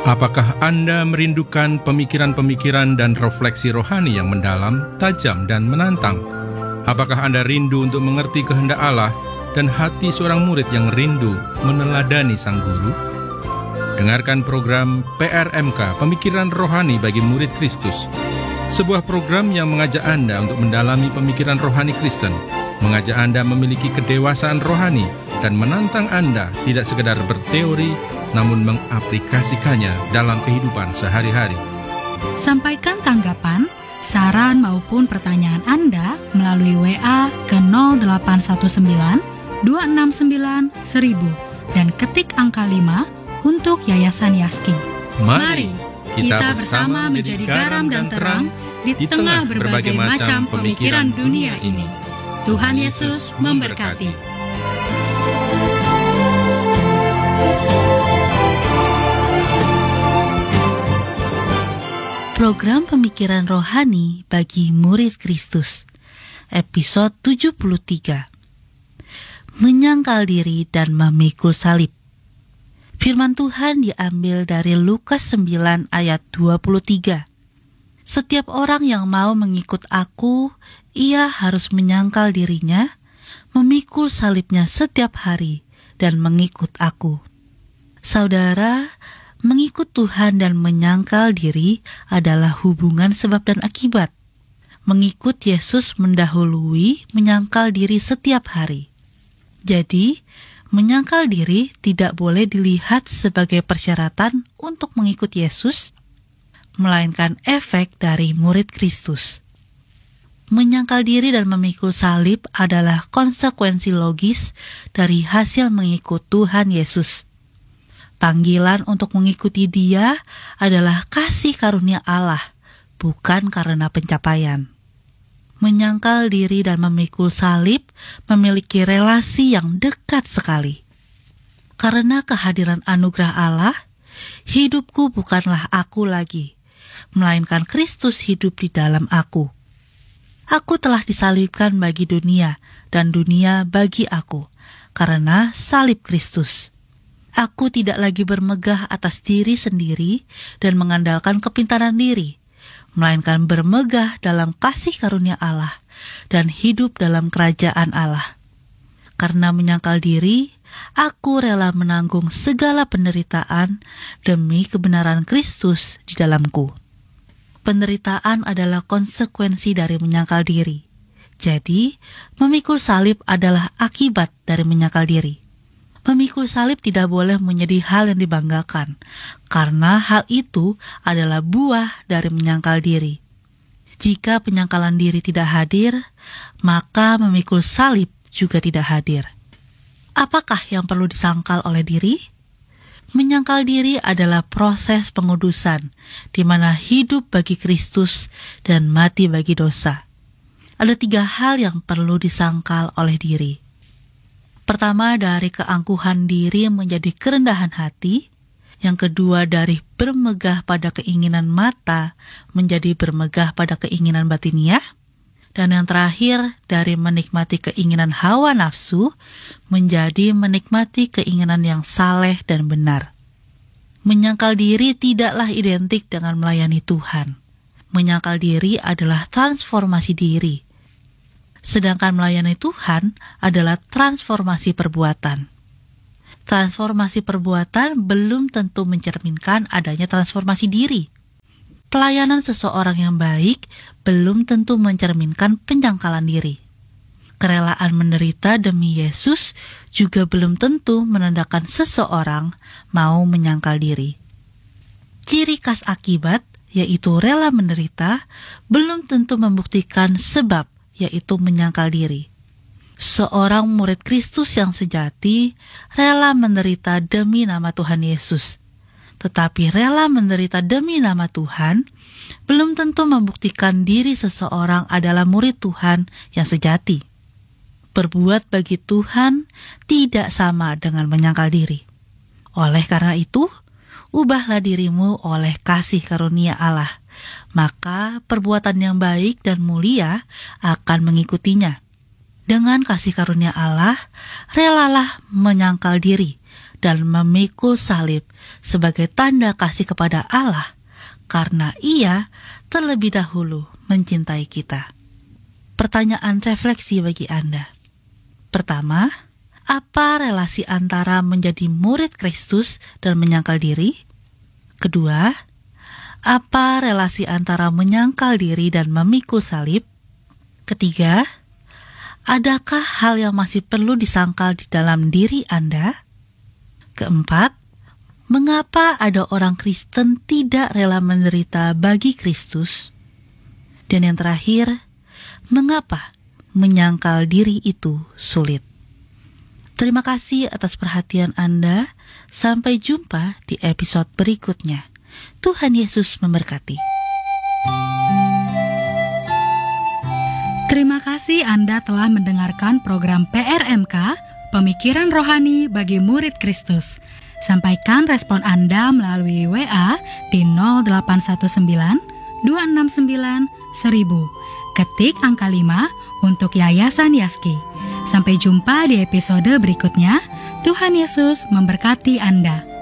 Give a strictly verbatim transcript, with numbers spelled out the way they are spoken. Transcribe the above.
Apakah Anda merindukan pemikiran-pemikiran dan refleksi rohani yang mendalam, tajam, dan menantang? Apakah Anda rindu untuk mengerti kehendak Allah dan hati seorang murid yang rindu meneladani Sang Guru? Dengarkan program P R M K, Pemikiran Rohani bagi Murid Kristus. Sebuah program yang mengajak Anda untuk mendalami pemikiran rohani Kristen, mengajak Anda memiliki kedewasaan rohani, dan menantang Anda tidak sekedar berteori, namun mengaplikasikannya dalam kehidupan sehari-hari. Sampaikan tanggapan, saran maupun pertanyaan Anda melalui W A ke nol delapan satu sembilan dua enam sembilan seribu dan ketik angka lima untuk Yayasan Yaski. Mari kita bersama menjadi garam dan terang di tengah berbagai macam pemikiran dunia ini. Tuhan Yesus memberkati. Program Pemikiran Rohani bagi Murid Kristus, episode tujuh puluh tiga. Menyangkal diri dan memikul salib. Firman Tuhan diambil dari Lukas sembilan ayat dua puluh tiga. Setiap orang yang mau mengikut aku, ia harus menyangkal dirinya, memikul salibnya setiap hari, dan mengikut aku. Saudara, mengikut Tuhan dan menyangkal diri adalah hubungan sebab dan akibat. Mengikut Yesus mendahului menyangkal diri setiap hari. Jadi, menyangkal diri tidak boleh dilihat sebagai persyaratan untuk mengikut Yesus, melainkan efek dari murid Kristus. Menyangkal diri dan memikul salib adalah konsekuensi logis dari hasil mengikut Tuhan Yesus. Panggilan untuk mengikuti Dia adalah kasih karunia Allah, bukan karena pencapaian. Menyangkal diri dan memikul salib memiliki relasi yang dekat sekali. Karena kehadiran anugerah Allah, hidupku bukanlah aku lagi, melainkan Kristus hidup di dalam aku. Aku telah disalibkan bagi dunia, dan dunia bagi aku, karena salib Kristus. Aku tidak lagi bermegah atas diri sendiri dan mengandalkan kepintaran diri, melainkan bermegah dalam kasih karunia Allah dan hidup dalam kerajaan Allah. Karena menyangkal diri, aku rela menanggung segala penderitaan demi kebenaran Kristus di dalamku. Penderitaan adalah konsekuensi dari menyangkal diri. Jadi, memikul salib adalah akibat dari menyangkal diri. Memikul salib tidak boleh menjadi hal yang dibanggakan, karena hal itu adalah buah dari menyangkal diri. Jika penyangkalan diri tidak hadir, maka memikul salib juga tidak hadir. Apakah yang perlu disangkal oleh diri? Menyangkal diri adalah proses pengudusan, di mana hidup bagi Kristus dan mati bagi dosa. Ada tiga hal yang perlu disangkal oleh diri. Pertama, dari keangkuhan diri menjadi kerendahan hati. Yang kedua, dari bermegah pada keinginan mata menjadi bermegah pada keinginan batiniah. Dan yang terakhir, dari menikmati keinginan hawa nafsu menjadi menikmati keinginan yang saleh dan benar. Menyangkal diri tidaklah identik dengan melayani Tuhan. Menyangkal diri adalah transformasi diri. Sedangkan melayani Tuhan adalah transformasi perbuatan. Transformasi perbuatan belum tentu mencerminkan adanya transformasi diri. Pelayanan seseorang yang baik belum tentu mencerminkan penyangkalan diri. Kerelaan menderita demi Yesus juga belum tentu menandakan seseorang mau menyangkal diri. Ciri khas akibat, yaitu rela menderita, belum tentu membuktikan sebab, yaitu menyangkal diri. Seorang murid Kristus yang sejati rela menderita demi nama Tuhan Yesus. Tetapi rela menderita demi nama Tuhan belum tentu membuktikan diri seseorang adalah murid Tuhan yang sejati. Berbuat bagi Tuhan tidak sama dengan menyangkal diri. Oleh karena itu, ubahlah dirimu oleh kasih karunia Allah. Maka perbuatan yang baik dan mulia akan mengikutinya. Dengan kasih karunia Allah, relalah menyangkal diri dan memikul salib sebagai tanda kasih kepada Allah, karena Ia terlebih dahulu mencintai kita. Pertanyaan refleksi bagi Anda. Pertama, apa relasi antara menjadi murid Kristus dan menyangkal diri? Kedua, apa relasi antara menyangkal diri dan memikul salib? Ketiga, adakah hal yang masih perlu disangkal di dalam diri Anda? Keempat, mengapa ada orang Kristen tidak rela menderita bagi Kristus? Dan yang terakhir, mengapa menyangkal diri itu sulit? Terima kasih atas perhatian Anda. Sampai jumpa di episode berikutnya. Tuhan Yesus memberkati. Terima kasih Anda telah mendengarkan program P R M K, Pemikiran Rohani bagi Murid Kristus. Sampaikan respon Anda melalui W A di nol delapan satu sembilan dua enam sembilan seribu. Ketik angka lima untuk Yayasan Yaski. Sampai jumpa di episode berikutnya. Tuhan Yesus memberkati Anda.